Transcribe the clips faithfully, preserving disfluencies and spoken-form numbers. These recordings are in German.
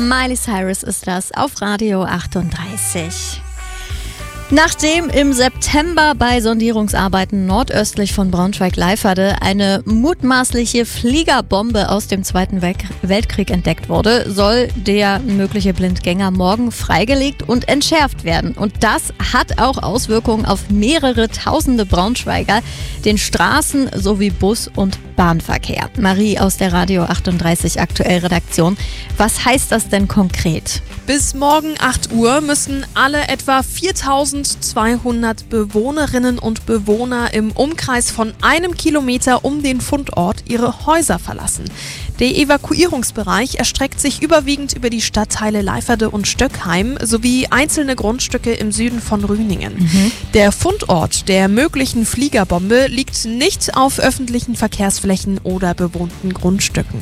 Miley Cyrus ist das auf Radio achtunddreißig. Nachdem im September bei Sondierungsarbeiten nordöstlich von Braunschweig-Leiferde eine mutmaßliche Fliegerbombe aus dem Zweiten Weltkrieg entdeckt wurde, soll der mögliche Blindgänger morgen freigelegt und entschärft werden. Und das hat auch Auswirkungen auf mehrere tausende Braunschweiger, den Straßen- sowie Bus- und Bahnverkehr. Marie aus der Radio achtunddreißig Aktuell Redaktion. Was heißt das denn konkret? Bis morgen acht Uhr müssen alle etwa viertausendzweihundert Bewohnerinnen und Bewohner im Umkreis von einem Kilometer um den Fundort ihre Häuser verlassen. Der Evakuierungsbereich erstreckt sich überwiegend über die Stadtteile Leiferde und Stöckheim sowie einzelne Grundstücke im Süden von Rüningen. Mhm. Der Fundort der möglichen Fliegerbombe liegt nicht auf öffentlichen Verkehrsflächen oder bewohnten Grundstücken.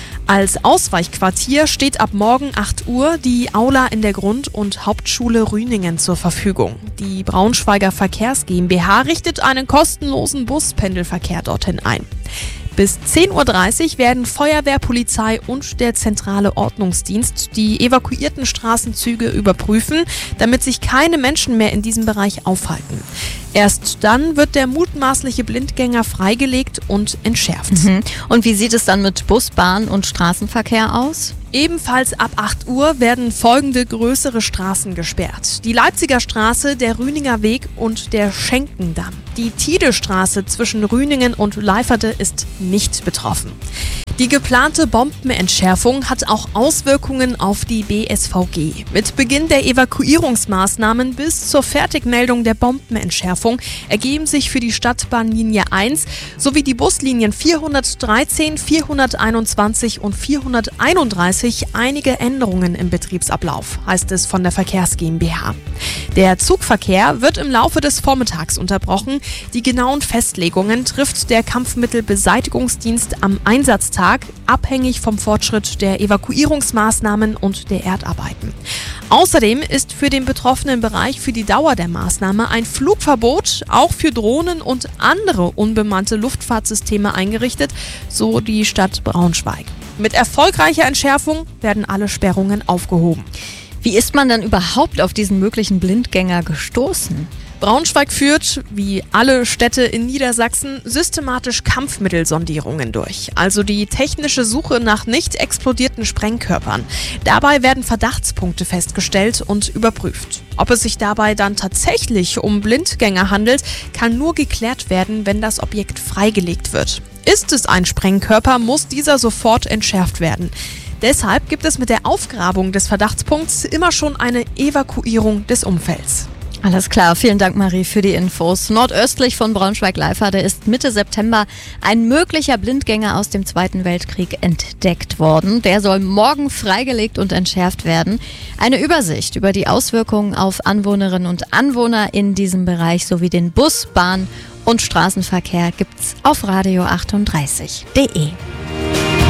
Als Ausweichquartier steht ab morgen acht Uhr die Aula in der Grund- und Hauptschule Rüningen zur Verfügung. Die Braunschweiger Verkehrs GmbH richtet einen kostenlosen Buspendelverkehr dorthin ein. Bis zehn Uhr dreißig werden Feuerwehr, Polizei und der zentrale Ordnungsdienst die evakuierten Straßenzüge überprüfen, damit sich keine Menschen mehr in diesem Bereich aufhalten. Erst dann wird der mutmaßliche Blindgänger freigelegt und entschärft. Mhm. Und wie sieht es dann mit Bus, Bahn und Straßenverkehr aus? Ebenfalls ab acht Uhr werden folgende größere Straßen gesperrt. Die Leipziger Straße, der Rüninger Weg und der Schenkendamm. Die Tidestraße zwischen Rüningen und Leiferde ist nicht betroffen. Die geplante Bombenentschärfung hat auch Auswirkungen auf die B S V G. Mit Beginn der Evakuierungsmaßnahmen bis zur Fertigmeldung der Bombenentschärfung ergeben sich für die Stadtbahnlinie eins sowie die Buslinien vierhundertdreizehn, vierhunderteinundzwanzig und vierhunderteinunddreißig einige Änderungen im Betriebsablauf, heißt es von der Verkehrs GmbH. Der Zugverkehr wird im Laufe des Vormittags unterbrochen. Die genauen Festlegungen trifft der Kampfmittelbeseitigungsdienst am Einsatztag, abhängig vom Fortschritt der Evakuierungsmaßnahmen und der Erdarbeiten. Außerdem ist für den betroffenen Bereich für die Dauer der Maßnahme ein Flugverbot auch für Drohnen und andere unbemannte Luftfahrtsysteme eingerichtet, so die Stadt Braunschweig. Mit erfolgreicher Entschärfung werden alle Sperrungen aufgehoben. Wie ist man denn überhaupt auf diesen möglichen Blindgänger gestoßen? Braunschweig führt, wie alle Städte in Niedersachsen, systematisch Kampfmittelsondierungen durch, also die technische Suche nach nicht explodierten Sprengkörpern. Dabei werden Verdachtspunkte festgestellt und überprüft. Ob es sich dabei dann tatsächlich um Blindgänger handelt, kann nur geklärt werden, wenn das Objekt freigelegt wird. Ist es ein Sprengkörper, muss dieser sofort entschärft werden. Deshalb gibt es mit der Aufgrabung des Verdachtspunkts immer schon eine Evakuierung des Umfelds. Alles klar, vielen Dank Marie für die Infos. Nordöstlich von Braunschweig-Leiferde ist Mitte September ein möglicher Blindgänger aus dem Zweiten Weltkrieg entdeckt worden. Der soll morgen freigelegt und entschärft werden. Eine Übersicht über die Auswirkungen auf Anwohnerinnen und Anwohner in diesem Bereich sowie den Bus-, Bahn- und Straßenverkehr gibt's auf radio achtunddreißig punkt de.